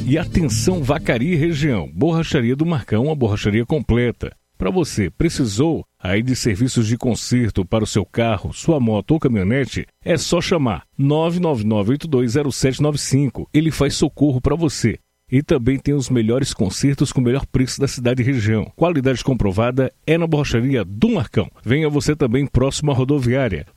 E atenção, Vacaria e região, Borracharia do Marcão, a borracharia completa. Para você, precisou aí de serviços de conserto para o seu carro, sua moto ou caminhonete? É só chamar 999-820795. Ele faz socorro para você. E também tem os melhores consertos com o melhor preço da cidade e região. Qualidade comprovada é na Borracharia do Marcão. Venha você também próximo à rodoviária.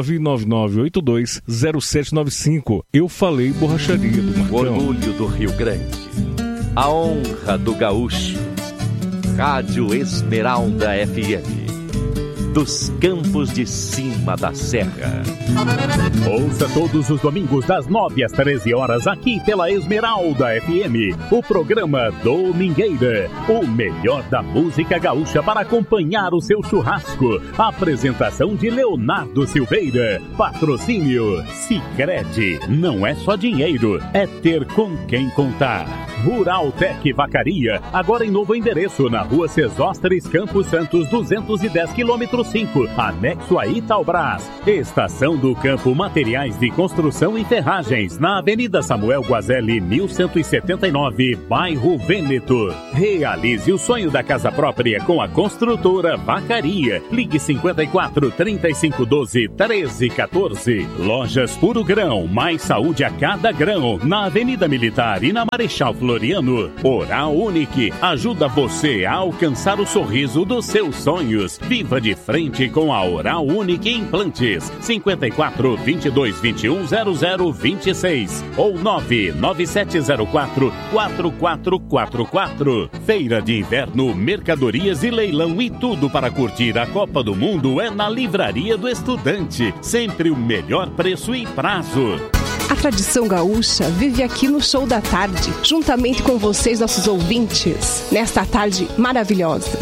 999-820795. Eu falei Borracharia do Marcão. O orgulho do Rio Grande. A honra do gaúcho. Rádio Esmeralda FM. Dos campos de cima da serra. Ouça todos os domingos das 9 às 13 horas aqui pela Esmeralda FM, o programa Domingueira, o melhor da música gaúcha para acompanhar o seu churrasco. Apresentação de Leonardo Silveira. Patrocínio Sicredi. Não é só dinheiro, é ter com quem contar. Rural Tec Vacaria, agora em novo endereço, na Rua Sesósteres, Campos Santos, 210 km 5, anexo a Italbras. Estação do Campo Materiais de Construção e Ferragens, na Avenida Samuel Guazelli, 1179, bairro Vêneto. Realize o sonho da casa própria com a construtora Vacaria. Ligue 54 35 12 13 14. Lojas Puro Grão, mais saúde a cada grão, na Avenida Militar e na Marechal Floriano. Oral Unique ajuda você a alcançar o sorriso dos seus sonhos. Viva de frente com a Oral Unique Implantes. 54 22 21 00 26 ou 99704 4444. Feira de Inverno, mercadorias e leilão e tudo para curtir a Copa do Mundo é na Livraria do Estudante. Sempre o melhor preço e prazo. A tradição gaúcha vive aqui no Show da Tarde, juntamente com vocês, nossos ouvintes, nesta tarde maravilhosa.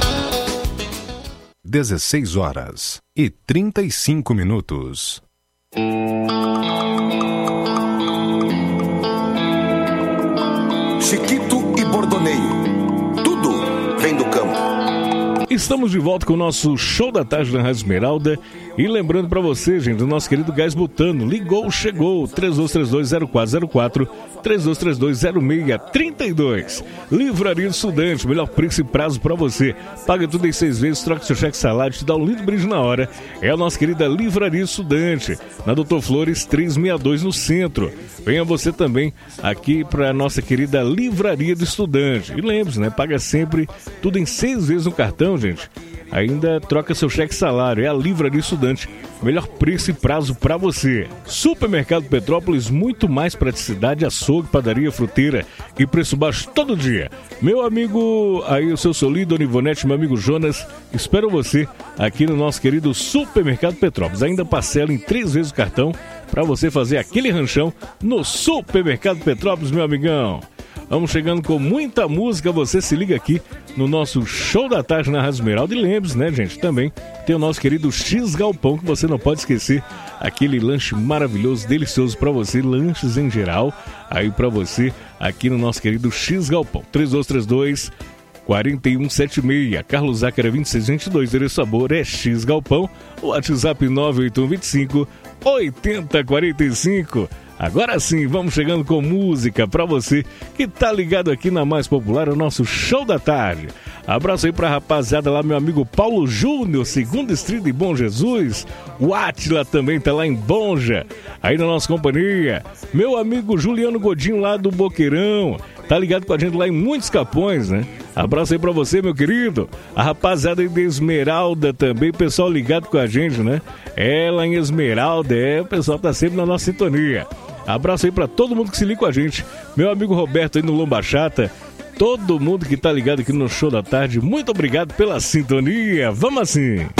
16 horas e 35 minutos. Chiquito e Bordoneio, tudo vem do campo. Estamos de volta com o nosso Show da Tarde na Rádio Esmeralda. E lembrando para você, gente, o nosso querido Gás Butano, ligou, chegou, 3232-0404, 3232-0632. Livraria do Estudante, melhor preço e prazo para você. Paga tudo em 6 vezes, troca seu cheque salário, te dá um lindo brinde na hora. É a nossa querida Livraria Estudante, na Doutor Flores 362 no centro. Venha você também aqui para a nossa querida Livraria do Estudante. E lembre-se, né, paga sempre tudo em 6 vezes no cartão, gente. Ainda troca seu cheque salário. É a Livraria Estudante. Melhor preço e prazo para você. Supermercado Petrópolis, muito mais praticidade, açougue, padaria, fruteira e preço baixo todo dia. Meu amigo, aí o seu Soli, Dona Ivonete, meu amigo Jonas, espero você aqui no nosso querido Supermercado Petrópolis. Ainda parcela em 3 vezes o cartão para você fazer aquele ranchão no Supermercado Petrópolis, meu amigão. Vamos chegando com muita música, você se liga aqui no nosso Show da Tarde na Rádio Esmeralda. E lembre-se, né, gente, também tem o nosso querido X Galpão, que você não pode esquecer, aquele lanche maravilhoso, delicioso para você, lanches em geral, aí para você aqui no nosso querido X Galpão. 3232-4176, Carlos Zácara 2622, endereço sabor é X Galpão, o WhatsApp 98125-8045. Agora sim, vamos chegando com música pra você que tá ligado aqui na mais popular, o nosso Show da Tarde. Abraço aí pra rapaziada lá, meu amigo Paulo Júnior, Segunda Estrada e Bom Jesus. O Átila também tá lá em Bonja, aí na nossa companhia. Meu amigo Juliano Godinho lá do Boqueirão, tá ligado com a gente lá em Muitos Capões, né? Abraço aí pra você, meu querido. A rapaziada aí de Esmeralda também, pessoal ligado com a gente, né? Lá em Esmeralda, o pessoal tá sempre na nossa sintonia. Abraço aí pra todo mundo que se liga com a gente. Meu amigo Roberto aí no Lomba Chata. Todo mundo que tá ligado aqui no Show da Tarde, muito obrigado pela sintonia. Vamos assim!